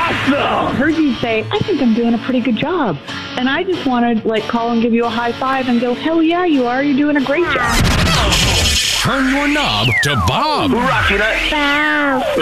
awesome! Heard you say, I think I'm doing a pretty good job. And I just want to call and give you a high five and go, hell yeah, you are. You're doing a great job. Turn your knob to Bob. Rocky Night. Bob.